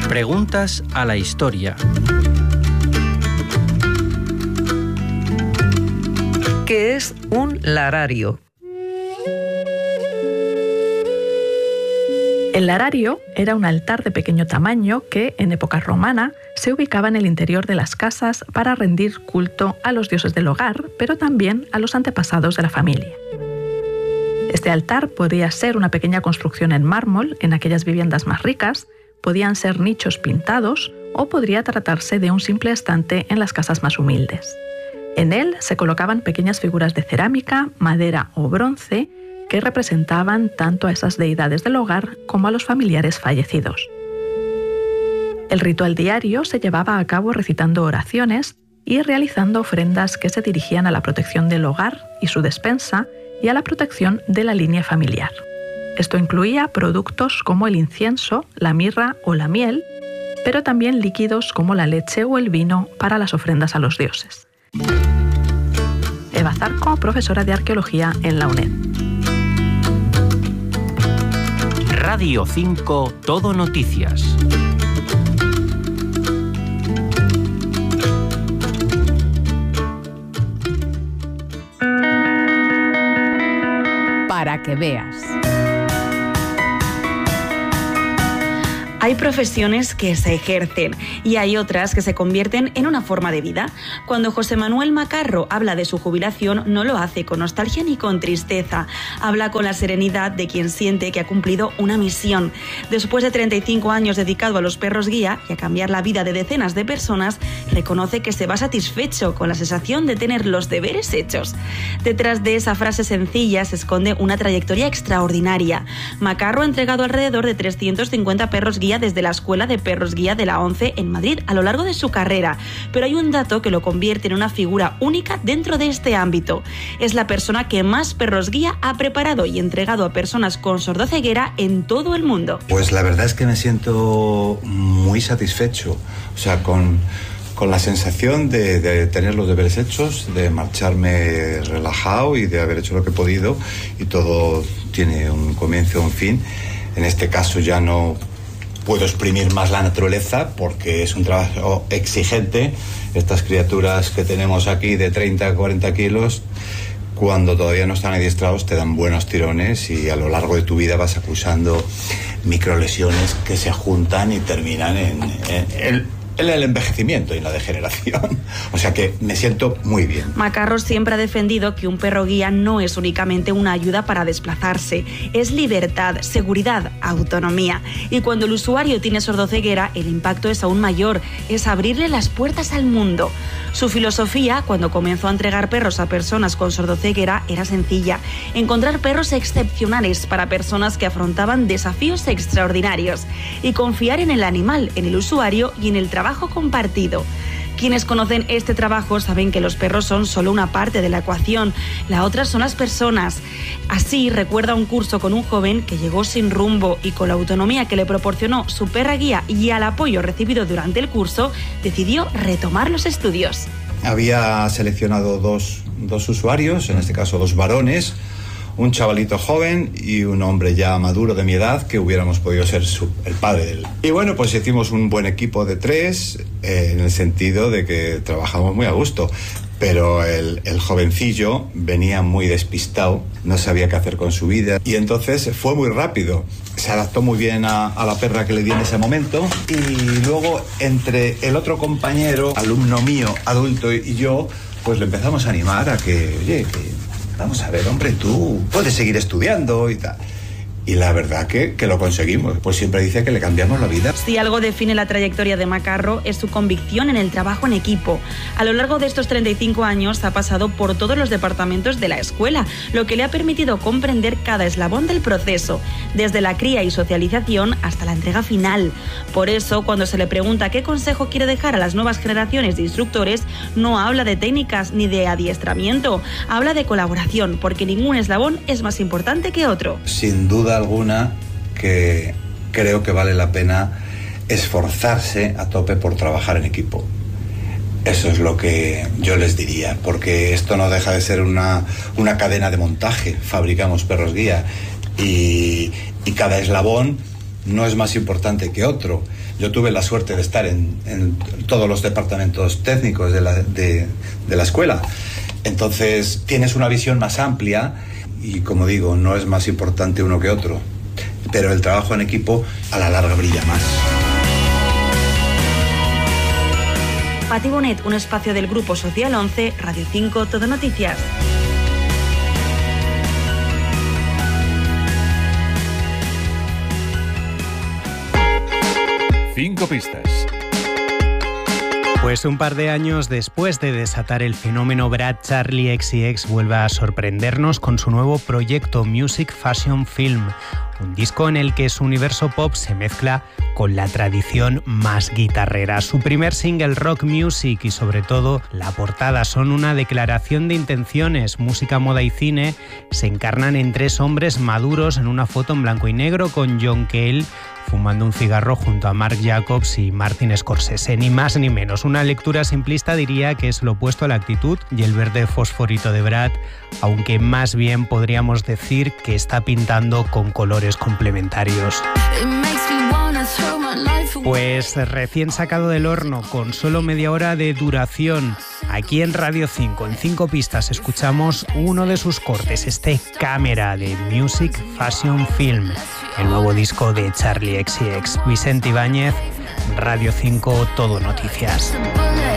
Preguntas a la historia. ¿Qué es un larario? El larario era un altar de pequeño tamaño que, en época romana, se ubicaba en el interior de las casas para rendir culto a los dioses del hogar, pero también a los antepasados de la familia. Este altar podía ser una pequeña construcción en mármol en aquellas viviendas más ricas, podían ser nichos pintados o podría tratarse de un simple estante en las casas más humildes. En él se colocaban pequeñas figuras de cerámica, madera o bronce que representaban tanto a esas deidades del hogar como a los familiares fallecidos. El ritual diario se llevaba a cabo recitando oraciones y realizando ofrendas que se dirigían a la protección del hogar y su despensa y a la protección de la línea familiar. Esto incluía productos como el incienso, la mirra o la miel, pero también líquidos como la leche o el vino para las ofrendas a los dioses. Eva Zarco, profesora de Arqueología en la UNED. Radio 5 Todo Noticias. Para que veas. Hay profesiones que se ejercen y hay otras que se convierten en una forma de vida. Cuando José Manuel Macarro habla de su jubilación, no lo hace con nostalgia ni con tristeza. Habla con la serenidad de quien siente que ha cumplido una misión. Después de 35 años dedicado a los perros guía y a cambiar la vida de decenas de personas, reconoce que se va satisfecho con la sensación de tener los deberes hechos. Detrás de esa frase sencilla se esconde una trayectoria extraordinaria. Macarro ha entregado alrededor de 350 perros guía desde la Escuela de Perros Guía de la ONCE en Madrid a lo largo de su carrera, pero hay un dato que lo convierte en una figura única dentro de este ámbito. Es la persona que más perros guía ha preparado y entregado a personas con sordoceguera en todo el mundo. Pues la verdad es que me siento muy satisfecho, o sea, con la sensación de tener los deberes hechos, de marcharme relajado y de haber hecho lo que he podido, y todo tiene un comienzo y un fin. En este caso ya no puedo exprimir más la naturaleza porque es un trabajo exigente. Estas criaturas que tenemos aquí de 30 a 40 kilos, cuando todavía no están adiestrados, te dan buenos tirones y a lo largo de tu vida vas acusando microlesiones que se juntan y terminan en el envejecimiento y en la degeneración. O sea que me siento muy bien. Macarro siempre ha defendido que un perro guía no es únicamente una ayuda para desplazarse, es libertad, seguridad, autonomía. Y cuando el usuario tiene sordoceguera, el impacto es aún mayor, es abrirle las puertas al mundo. Su filosofía, cuando comenzó a entregar perros a personas con sordoceguera, era sencilla: encontrar perros excepcionales para personas que afrontaban desafíos extraordinarios y confiar en el animal, en el usuario y en el trabajo compartido. Quienes conocen este trabajo saben que los perros son solo una parte de la ecuación, la otra son las personas. Así recuerda un curso con un joven que llegó sin rumbo y con la autonomía que le proporcionó su perra guía y al apoyo recibido durante el curso, decidió retomar los estudios. Había seleccionado dos usuarios, en este caso dos varones, un chavalito joven y un hombre ya maduro de mi edad, que hubiéramos podido ser el padre de él. Y bueno, pues hicimos un buen equipo de tres, en el sentido de que trabajamos muy a gusto. Pero el jovencillo venía muy despistado, no sabía qué hacer con su vida y entonces fue muy rápido. Se adaptó muy bien a la perra que le di en ese momento, y luego entre el otro compañero, alumno mío, adulto, y yo, pues le empezamos a animar a que, oye, vamos a ver, hombre, tú puedes seguir estudiando y tal. Y la verdad que lo conseguimos. Pues siempre dice que le cambiamos la vida. Si algo define la trayectoria de Macarro es su convicción en el trabajo en equipo. A lo largo de estos 35 años ha pasado por todos los departamentos de la escuela, lo que le ha permitido comprender cada eslabón del proceso, desde la cría y socialización hasta la entrega final. Por eso, cuando se le pregunta qué consejo quiere dejar a las nuevas generaciones de instructores, no habla de técnicas ni de adiestramiento, habla de colaboración, porque ningún eslabón es más importante que otro. Sin duda alguna que creo que vale la pena esforzarse a tope por trabajar en equipo. Eso es lo que yo les diría, porque esto no deja de ser una cadena de montaje. Fabricamos perros guía y cada eslabón no es más importante que otro. Yo tuve la suerte de estar en todos los departamentos técnicos de la escuela. Entonces tienes una visión más amplia y, como digo, no es más importante uno que otro. Pero el trabajo en equipo a la larga brilla más. Pati Bonet, un espacio del Grupo Social 11, Radio 5, Todo Noticias. Cinco pistas. Pues un par de años después de desatar el fenómeno Brad, Charli XCX vuelve a sorprendernos con su nuevo proyecto Music Fashion Film, un disco en el que su universo pop se mezcla con la tradición más guitarrera. Su primer single, Rock Music, y sobre todo la portada son una declaración de intenciones. Música, moda y cine se encarnan en tres hombres maduros en una foto en blanco y negro con John Cale fumando un cigarro junto a Marc Jacobs y Martin Scorsese, ni más ni menos. Una lectura simplista diría que es lo opuesto a la actitud y el verde fosforito de Brad, aunque más bien podríamos decir que está pintando con colores complementarios. Pues recién sacado del horno, con solo media hora de duración, aquí en Radio 5, en 5 pistas, escuchamos uno de sus cortes, este Cámara de Music Fashion Film, el nuevo disco de Charli XCX. Vicente Ibáñez, Radio 5, Todo Noticias.